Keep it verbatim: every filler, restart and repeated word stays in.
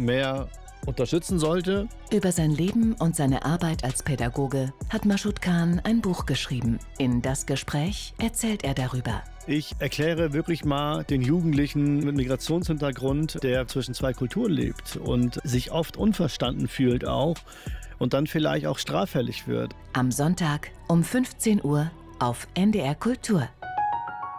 mehr unterstützen sollte. Über sein Leben und seine Arbeit als Pädagoge hat Mashoud Khan ein Buch geschrieben. In Das Gespräch erzählt er darüber. Ich erkläre wirklich mal den Jugendlichen mit Migrationshintergrund, der zwischen zwei Kulturen lebt und sich oft unverstanden fühlt auch und dann vielleicht auch straffällig wird. Am Sonntag um fünfzehn Uhr auf N D R Kultur.